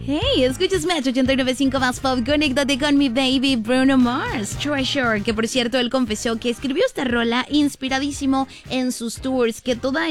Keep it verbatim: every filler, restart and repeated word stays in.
Hey, escuchas Metro ochenta y nueve punto cinco más pop. Conéctate con mi baby Bruno Mars, Treasure, que por cierto él confesó que escribió esta rola inspiradísimo en sus tours, que toda